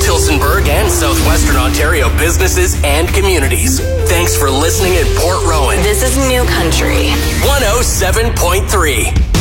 Tillsonburg and southwestern Ontario businesses and communities. Thanks for listening in Port Rowan. This is New Country 107.3.